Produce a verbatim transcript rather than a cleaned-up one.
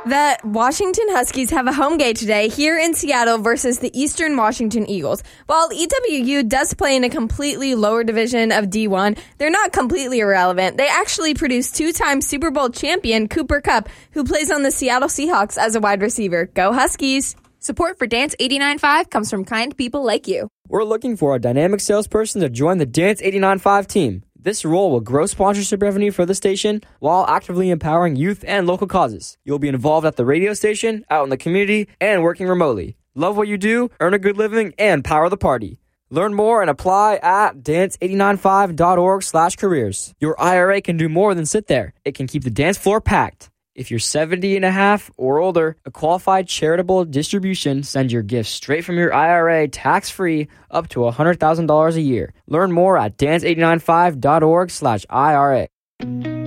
The Washington Huskies have a home game today here in Seattle versus the Eastern Washington Eagles. While E W U does play in a completely lower division of D one, they're not completely irrelevant. They actually produced two-time Super Bowl champion Cooper Kupp, who plays on the Seattle Seahawks as a wide receiver. Go Huskies! Support for Dance eighty-nine point five comes from kind people like you. We're looking for a dynamic salesperson to join the Dance eighty-nine point five team. This role will grow sponsorship revenue for the station while actively empowering youth and local causes. You'll be involved at the radio station, out in the community, and working remotely. Love what you do, earn a good living, and power the party. Learn more and apply at dance eight nine five dot org slash careers. Your I R A can do more than sit there. It can keep the dance floor packed. If you're seventy and a half or older, a qualified charitable distribution sends your gifts straight from your I R A tax-free up to one hundred thousand dollars a year. Learn more at dance eight nine five dot org slash I R A.